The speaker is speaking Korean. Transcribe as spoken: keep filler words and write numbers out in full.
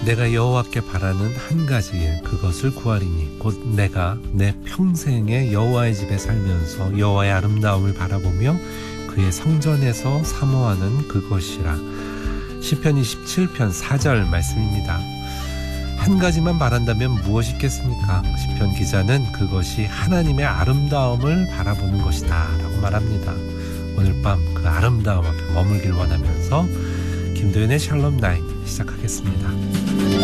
내가 여호와께 바라는 한 가지 일, 그것을 구하리니 곧 내가 내 평생에 여호와의 집에 살면서 여호와의 아름다움을 바라보며 그의 성전에서 사모하는 그것이라. 시편 이십칠 편 사 절 말씀입니다. 한 가지만 바란다면 무엇이 있겠습니까? 시편 기자는 그것이 하나님의 아름다움을 바라보는 것이다 라고 말합니다. 오늘 밤 그 아름다움 앞에 머물길 원하면서 김도연의 샬롬 나잇 시작하겠습니다.